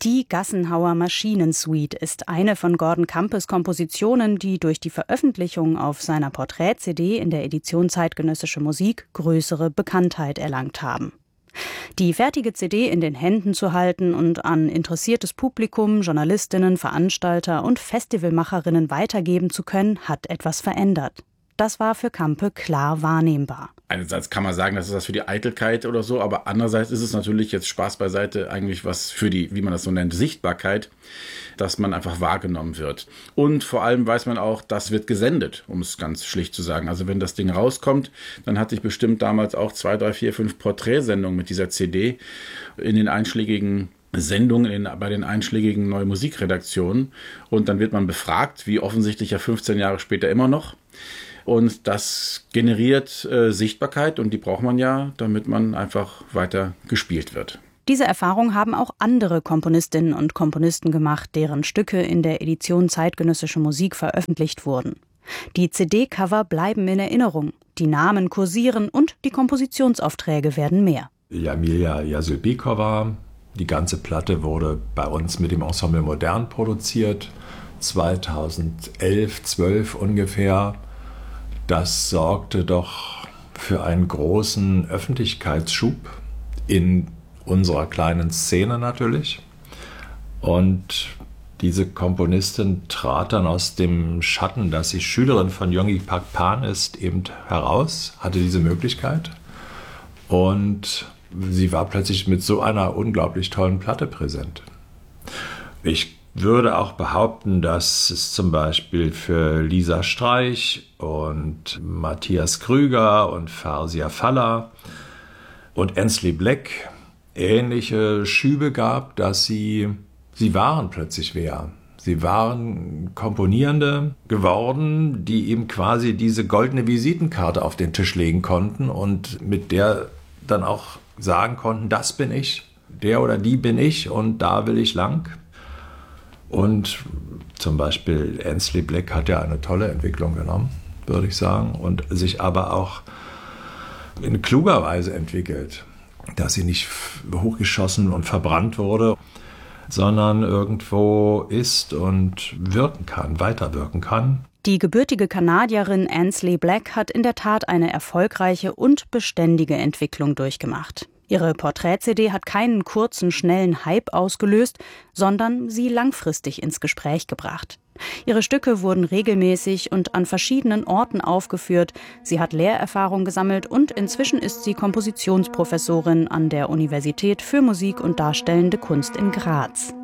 Die Gassenhauer Maschinensuite ist eine von Gordon Campes Kompositionen, die durch die Veröffentlichung auf seiner Porträt-CD in der Edition Zeitgenössische Musik größere Bekanntheit erlangt haben. Die fertige CD in den Händen zu halten und an interessiertes Publikum, Journalistinnen, Veranstalter und Festivalmacherinnen weitergeben zu können, hat etwas verändert. Das war für Campe klar wahrnehmbar. Einerseits kann man sagen, das ist was für die Eitelkeit oder so, aber andererseits ist es natürlich, jetzt Spaß beiseite, eigentlich was für die, wie man das so nennt, Sichtbarkeit, dass man einfach wahrgenommen wird. Und vor allem weiß man auch, das wird gesendet, um es ganz schlicht zu sagen. Also wenn das Ding rauskommt, dann hatte ich bestimmt damals auch 2, 3, 4, 5 Porträtsendungen mit dieser CD in den einschlägigen Sendungen bei den einschlägigen Neue Musikredaktionen. Und dann wird man befragt, wie offensichtlich ja 15 Jahre später immer noch. Und das generiert Sichtbarkeit und die braucht man ja, damit man einfach weiter gespielt wird. Diese Erfahrung haben auch andere Komponistinnen und Komponisten gemacht, deren Stücke in der Edition Zeitgenössische Musik veröffentlicht wurden. Die CD-Cover bleiben in Erinnerung, die Namen kursieren und die Kompositionsaufträge werden mehr. Jamila Jasylbekova, die ganze Platte wurde bei uns mit dem Ensemble Modern produziert, 2011, 12 ungefähr. Das sorgte doch für einen großen Öffentlichkeitsschub in unserer kleinen Szene natürlich. Und diese Komponistin trat dann aus dem Schatten, dass sie Schülerin von Yonggi Pak Pan ist, eben heraus, hatte diese Möglichkeit. Und sie war plötzlich mit so einer unglaublich tollen Platte präsent. Ich würde auch behaupten, dass es zum Beispiel für Lisa Streich und Matthias Krüger und Farzia Faller und Ansley Black ähnliche Schübe gab, dass sie waren plötzlich wer. Sie waren Komponierende geworden, die eben quasi diese goldene Visitenkarte auf den Tisch legen konnten und mit der dann auch sagen konnten, das bin ich, der oder die bin ich und da will ich lang. Und zum Beispiel Ansley Black hat ja eine tolle Entwicklung genommen, würde ich sagen, und sich aber auch in kluger Weise entwickelt, dass sie nicht hochgeschossen und verbrannt wurde, sondern irgendwo ist und wirken kann, weiterwirken kann. Die gebürtige Kanadierin Ansley Black hat in der Tat eine erfolgreiche und beständige Entwicklung durchgemacht. Ihre Porträt-CD hat keinen kurzen, schnellen Hype ausgelöst, sondern sie langfristig ins Gespräch gebracht. Ihre Stücke wurden regelmäßig und an verschiedenen Orten aufgeführt. Sie hat Lehrerfahrung gesammelt und inzwischen ist sie Kompositionsprofessorin an der Universität für Musik und Darstellende Kunst in Graz.